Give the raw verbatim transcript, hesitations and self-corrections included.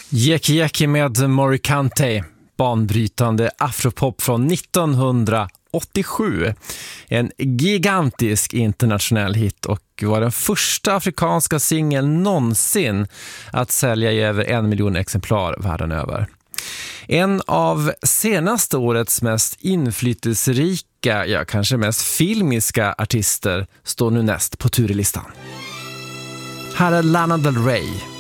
Yeki Yeki med Morricante, banbrytande afropop från nittonhundraåttiosju. En gigantisk internationell hit och var den första afrikanska singeln någonsin att sälja i över en miljon exemplar världen över. En av senaste årets mest inflytelserika, ja kanske mest filmiska artister står nu näst på turlistan. Här är Lana Del Rey.